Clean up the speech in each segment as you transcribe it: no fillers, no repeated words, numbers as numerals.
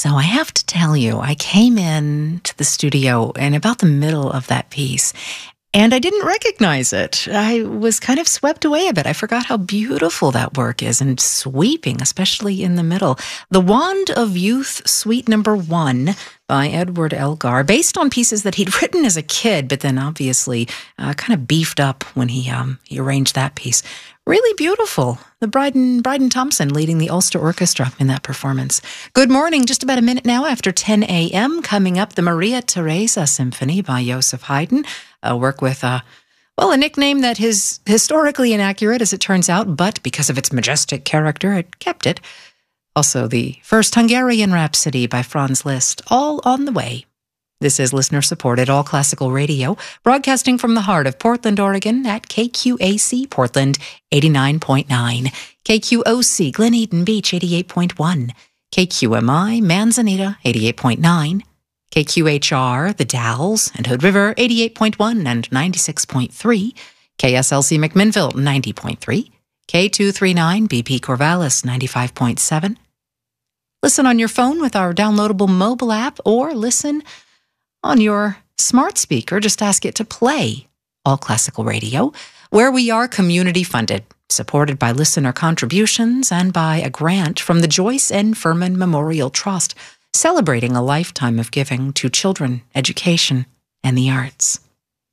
So I have to tell you, I came in to the studio in about the middle of that piece, and I didn't recognize it. I was kind of swept away a bit. I forgot how beautiful that work is and sweeping, especially in the middle. The Wand of Youth, Suite Number 1 by Edward Elgar, based on pieces that he'd written as a kid, but then obviously kind of beefed up when he arranged that piece. Really beautiful. The Bryden Thompson leading the Ulster Orchestra in that performance. Good morning. Just about a minute now after 10 a.m. Coming up, the Maria Theresa Symphony by Joseph Haydn. A work with, a nickname that is historically inaccurate, as it turns out, but because of its majestic character, it kept it. Also, the first Hungarian Rhapsody by Franz Liszt, all on the way. This is listener-supported All Classical Radio, broadcasting from the heart of Portland, Oregon at KQAC Portland 89.9, KQOC Glen Eden Beach 88.1, KQMI Manzanita 88.9, KQHR The Dalles and Hood River 88.1 and 96.3, KSLC McMinnville 90.3, K239 BP Corvallis 95.7. Listen on your phone with our downloadable mobile app, or listen on your smart speaker. Just ask it to play All Classical Radio, where we are community funded, supported by listener contributions and by a grant from the Joyce N. Furman Memorial Trust, celebrating a lifetime of giving to children, education, and the arts.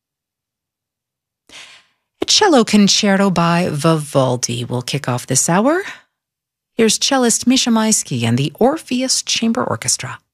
A cello concerto by Vivaldi will kick off this hour. Here's cellist Misha Maisky and the Orpheus Chamber Orchestra.